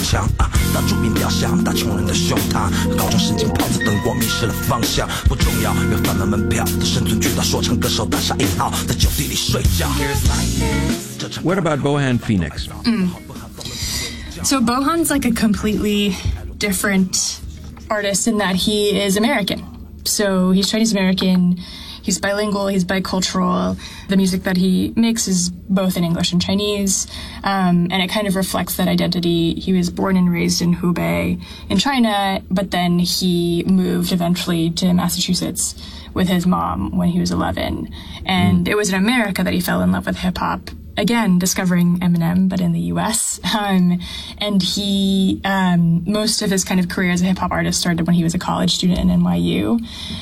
墙啊，打主宾雕像，打穷人的胸膛，高中时间泡着灯光迷失了方向，不重要，没贩卖门票的生存巨大说唱歌手，大厦1号在酒地里睡觉。 What about Bohan Phoenix? So Bohan's like a completely different artist in that he is American. So he's Chinese American, he's bilingual, he's bicultural. The music that he makes is both in English and Chinese, and it kind of reflects that identity. He was born and raised in Hubei in China, but then he moved eventually to Massachusetts with his mom when he was 11. And it was in America that he fell in love with hip-hop. Again, discovering Eminem, but in the U.S. And he, most of his kind of career as a hip-hop artist started when he was a college student in NYU.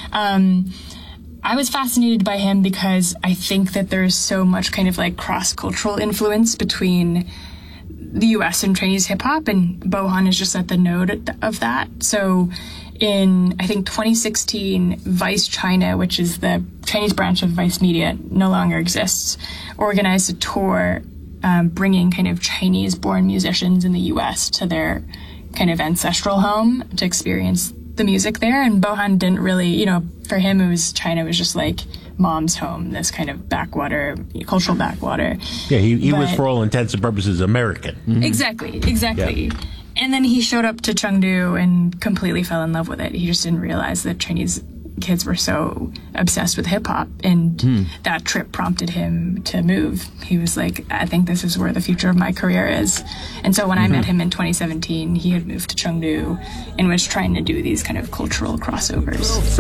I was fascinated by him because I think that there's so much kind of like cross-cultural influence between the U.S. and Chinese hip-hop, and Bohan is just at the node of that. So in, I think, 2016, Vice China, which is the Chinese branch of Vice Media, no longer exists, organized a tour bringing kind of Chinese-born musicians in the U.S. to their kind of ancestral home to experience the music there. And Bohan didn't really, you know, for him, it was China was just like mom's home, this kind of backwater, cultural backwater. Yeah, he was, for all intents and purposes, American. Mm-hmm. Exactly. Yeah. And then he showed up to Chengdu and completely fell in love with it. He just didn't realize that Chinese kids were so obsessed with hip-hop, and that trip prompted him to move. He was like, I think this is where the future of my career is. And so when I met him in 2017, he had moved to Chengdu and was trying to do these kind of cultural crossovers.